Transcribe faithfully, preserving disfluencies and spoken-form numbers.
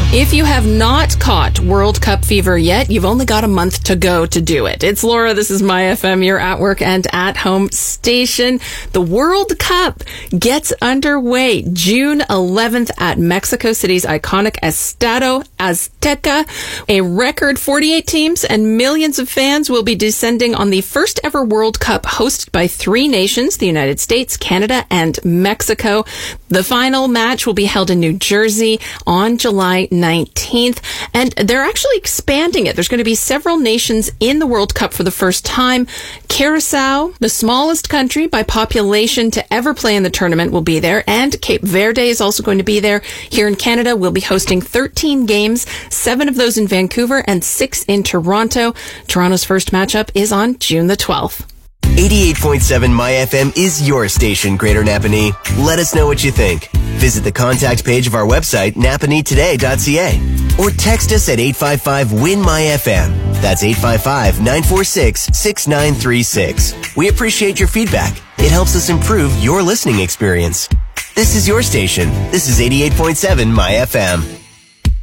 If you have not caught World Cup fever yet, you've only got a month to go to do it. It's Laura. This is My F M, your at work and at home station. The World Cup gets underway June eleventh at Mexico City's iconic Estadio Azteca. A record forty-eight teams and millions of fans will be descending on the first ever World Cup hosted by three nations, the United States, Canada, and Mexico. The final match will be held in New Jersey on July nineteenth, and they're actually expanding it. There's going to be several nations in the World Cup for the first time. Curacao, the smallest country by population to ever play in the tournament, will be there, and Cape Verde is also going to be there. Here in Canada, we'll be hosting thirteen games, seven of those in Vancouver and six in Toronto. Toronto's first matchup is on June the twelfth. eighty-eight point seven My F M is your station, Greater Napanee. Let us know what you think. Visit the contact page of our website, napanee today dot c a, or text us at eight five five, W I N, M Y F M. That's eight five five, nine four six, six nine three six. We appreciate your feedback. It helps us improve your listening experience. This is your station. This is eighty-eight point seven My F M.